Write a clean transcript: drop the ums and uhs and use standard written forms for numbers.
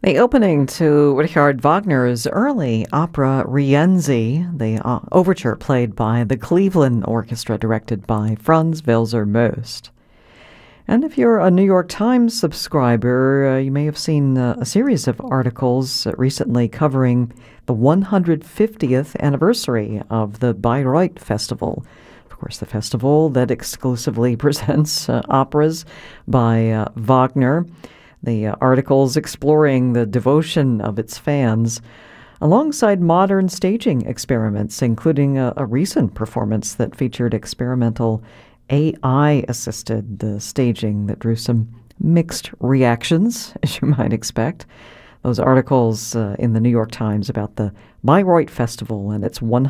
The opening to Richard Wagner's early opera Rienzi, the overture played by the Cleveland Orchestra, directed by Franz Welser Möst. And if you're a New York Times subscriber, you may have seen a series of articles recently covering the 150th anniversary of the Bayreuth Festival. Of course, the festival that exclusively presents operas by Wagner. The articles exploring the devotion of its fans alongside modern staging experiments, including a recent performance that featured experimental AI-assisted staging that drew some mixed reactions, as you might expect. Those articles in the New York Times about the Bayreuth Festival and its